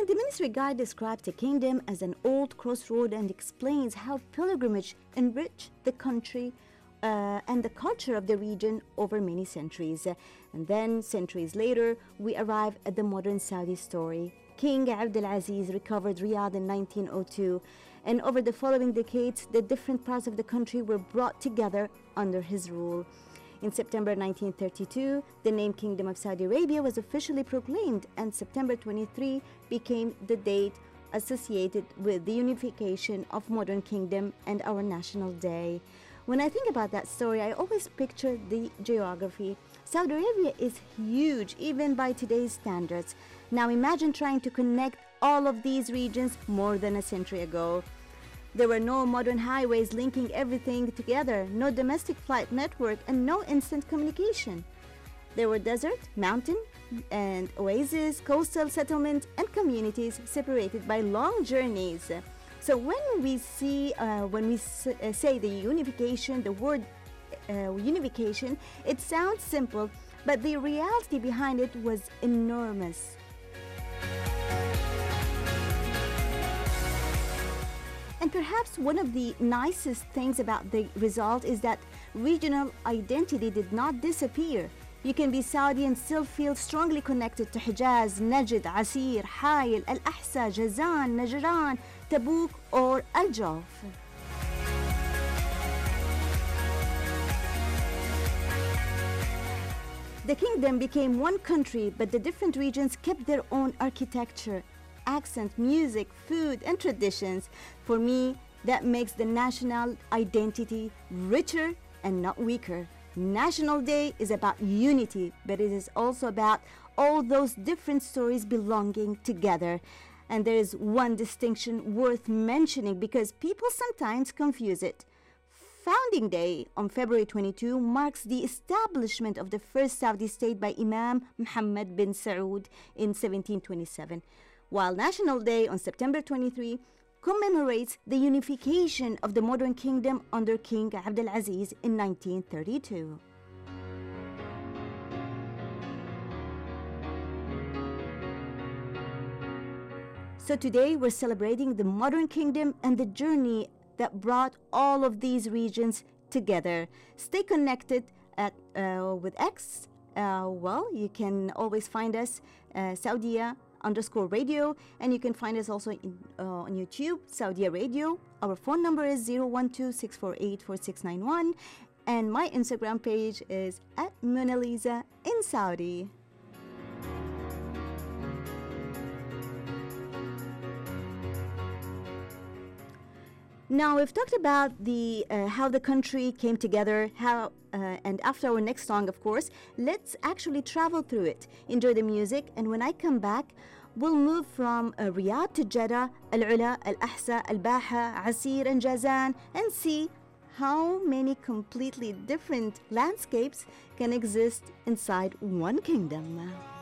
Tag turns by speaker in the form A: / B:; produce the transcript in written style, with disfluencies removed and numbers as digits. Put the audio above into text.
A: the Ministry Guide describes the kingdom as an old crossroad and explains how pilgrimage enriched the country and the culture of the region over many centuries. And then, centuries later, we arrive at the modern Saudi story. King Abdul Aziz recovered Riyadh in 1902, and over the following decades, the different parts of the country were brought together under his rule. In September 1932, the name Kingdom of Saudi Arabia was officially proclaimed, and September 23 became the date associated with the unification of modern kingdom and our national day. When I think about that story, I always picture the geography. Saudi Arabia is huge, even by today's standards. Now imagine trying to connect all of these regions more than a century ago. There were no modern highways linking everything together, no domestic flight network, and no instant communication. There were desert, mountain, and oases, coastal settlements, and communities separated by long journeys. So when we say the unification, the word unification, it sounds simple, but the reality behind it was enormous. And perhaps one of the nicest things about the result is that regional identity did not disappear. You can be Saudi and still feel strongly connected to Hijaz, Najd, Asir, Hail, Al-Ahsa, Jazan, Najran, Tabuk, or Al-Jawf. The kingdom became one country, but the different regions kept their own architecture, accent, music, food, and traditions. For me, that makes the national identity richer and not weaker. National Day is about unity, but it is also about all those different stories belonging together. And there is one distinction worth mentioning because people sometimes confuse it. Founding Day on February 22 marks the establishment of the first Saudi state by Imam Muhammad bin Saud in 1727, while National Day on September 23 commemorates the unification of the modern kingdom under King Abdul Aziz in 1932. So today we're celebrating the modern kingdom and the journey that brought all of these regions together. Stay connected with X. You can always find us Saudia_radio, and you can find us also on YouTube, Saudia Radio. Our phone number is 012-648-4691, and my Instagram page is @MonaLisa in Saudi. Now we've talked about how the country came together, and after our next song, of course, let's actually travel through it, enjoy the music, and when I come back, we'll move from Riyadh to Jeddah, Al-Ula, Al-Ahsa, Al-Baha, Asir, and Jazan, and see how many completely different landscapes can exist inside one kingdom.